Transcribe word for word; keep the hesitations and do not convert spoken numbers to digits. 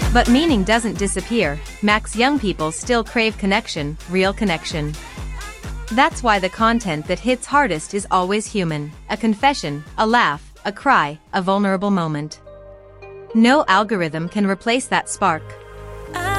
But meaning doesn't disappear. Max young people still crave connection, real connection. That's why the content that hits hardest is always human. A confession, a laugh, a cry, a vulnerable moment. No algorithm can replace that spark.